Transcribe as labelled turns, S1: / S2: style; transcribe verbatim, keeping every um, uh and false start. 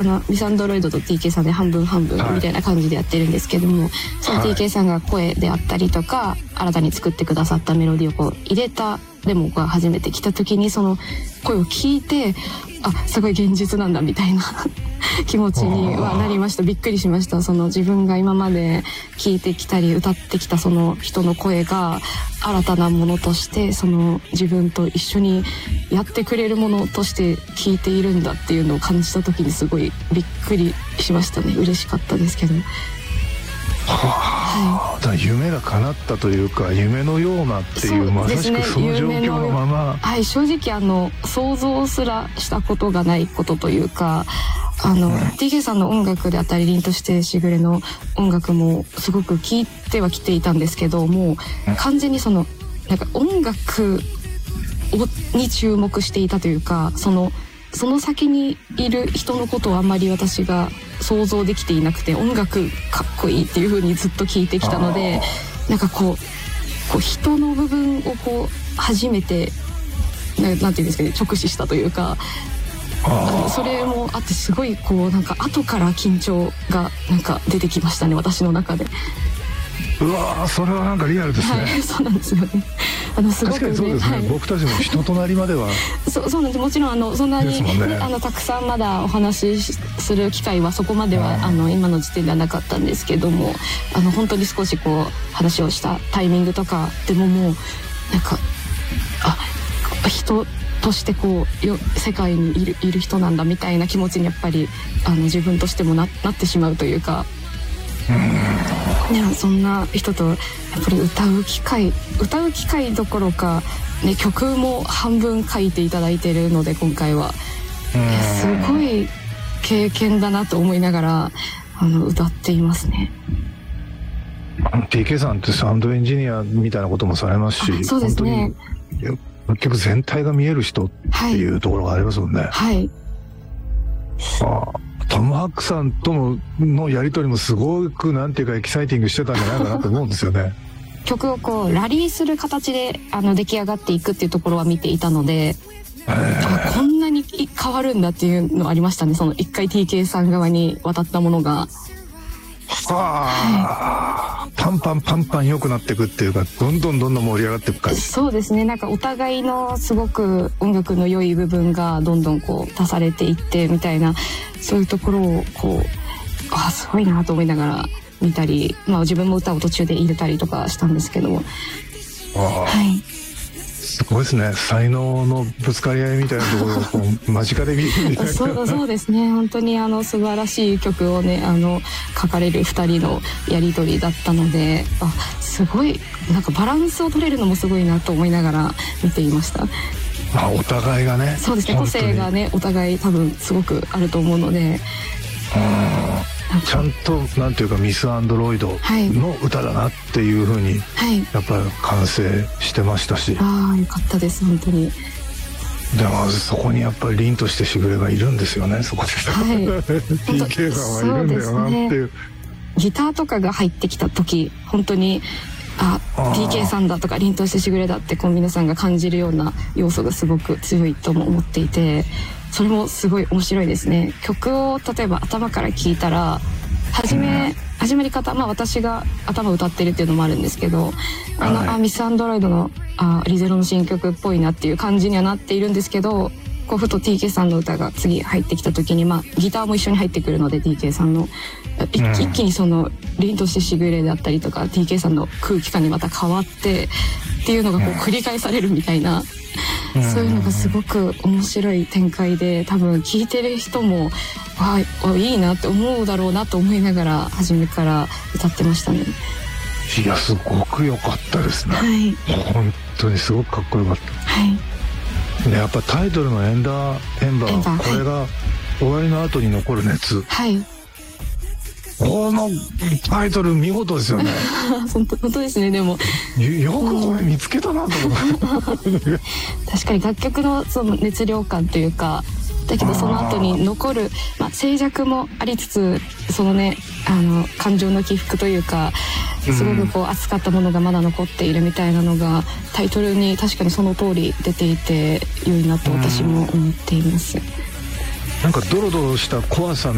S1: のミスアンドロイドと ティーケー さんで半分半分みたいな感じでやってるんですけども、はい、その ティーケー さんが声であったりとか、新たに作ってくださったメロディーをこう入れたデモが初めて来た時に、その声を聞いて、あ、すごい現実なんだみたいな気持ちにはなりました。びっくりしました。その自分が今まで聞いてきたり歌ってきたその人の声が新たなものとして、その自分と一緒にやってくれるものとして聞いているんだっていうのを感じた時にすごいびっくりしましたね。嬉しかったですけど。
S2: はあ、はい、だから夢が叶ったというか、夢のようなっていう、まさしくその状況のまま、
S1: はい、正直あの想像すらしたことがないことというか、あの、うん、ティーケー さんの音楽であったり、凛としてしぐれの音楽もすごく聴いてはきていたんですけど、もう完全にそのなんか音楽をに注目していたというか、そのその先にいる人のことをあんまり私が想像できていなくて、音楽かっこいいっていう風にずっと聞いてきたので、なんかこう、こう人の部分をこう初めて な, なんていうんですかね、直視したというか、あそれもあってすごいこうなんか後から緊張がなんか出てきましたね、私の中で。
S2: うわー、それはなんかリアルですね。
S1: はい、そうなんですよね。あのすごく、ね、
S2: 確かにそうですね、
S1: はい、
S2: 僕たちも人となりまでは
S1: そ, そうなんです。もちろんあのそんなに、ね、あのたくさんまだお話しする機会はそこまではあの今の時点ではなかったんですけども、あの本当に少しこう話をしたタイミングとかでももうなんか、あ、人としてこうよ世界にいる、いる人なんだみたいな気持ちにやっぱりあの自分としても な, なってしまうというか。でもそんな人とやっぱり歌う機会歌う機会どころか、ね、曲も半分書いていただいているので、今回はすごい経験だなと思いながらあの歌っていますね。
S2: ティーケー さんってサウンドエンジニアみたいなこともされますし、
S1: そうですね、
S2: 本当に楽曲全体が見える人っていうところがありますもんね。
S1: はい、
S2: はあ、トム・ハックさんとものやり取りもすごくなんていうかエキサイティングしてたんじゃないかなと思うんですよね。
S1: 曲をこうラリーする形であの出来上がっていくっていうところは見ていたので、あ、こんなに変わるんだっていうのありましたね。その一回 ティーケー さん側に渡ったものが、
S2: はあ、はい、パンパンパンパン良くなっていくっていうか、どんどんどんどん盛り上がっていく感じ。
S1: そうですね。なんかお互いのすごく音楽の良い部分がどんどんこう足されていってみたいな、そういうところをこう、あ、すごいなと思いながら見たり、まあ自分も歌を途中で入れたりとかしたんですけども、はい。
S2: すごいですね。才能のぶつかり合いみたいなところをこう間近で見るみたいな。
S1: そうそうですね。本当にあの素晴らしい曲をね、あの書かれるふたりのやり取りだったので、あ、すごいなんかバランスを取れるのもすごいなと思いながら見ていました。
S2: まあお互いがね。
S1: そうですね。個性がね、お互い多分すごくあると思うので。
S2: ちゃんとなんていうかミスアンドロイドの歌だなっていう風にやっぱり完成してましたし、はい、
S1: ああよかったです本当に。
S2: でもそこにやっぱり凛としてしぐれがいるんですよね、そこで、はい、ティーケー さんはいるんだよなっていう、ね、
S1: ギターとかが入ってきた時本当にあ ティーケー さんだとか凛としてしぐれだってこう皆さんが感じるような要素がすごく強いとも思っていて、それもすごい面白いですね。曲を例えば頭から聴いたら始め、うん、始まり方、まあ私が頭歌ってるっていうのもあるんですけど、あの、はい、あミスアンドロイドのあリゼロの新曲っぽいなっていう感じにはなっているんですけど、こうふと ティーケー さんの歌が次入ってきた時に、まあギターも一緒に入ってくるので ティーケー さんの、うん、一気にその凛としてしぐれだったりとか ティーケー さんの空気感にまた変わってっていうのがこう繰り返されるみたいな、そういうのがすごく面白い展開で、多分聴いてる人もわあいいなって思うだろうなと思いながら初めから歌ってましたね。
S2: いやすごく良かったですね、はい、本当にすごくかっこよかった、はい、でやっぱタイトルのエンダーエンバー、エンバーこれが終わりの後に残る熱、はい、このタイトル見事ですよね。
S1: 本当、本当ですね。でも
S2: よくこれ見つけたなと思って、うん、
S1: 確かに楽曲のその熱量感というか、だけどその後に残る、まあ、静寂もありつつ、そのねあの感情の起伏というかすごくこう熱かったものがまだ残っているみたいなのがタイトルに確かにその通り出ていて良いなと私も思っています。
S2: なんかドロドロした怖さ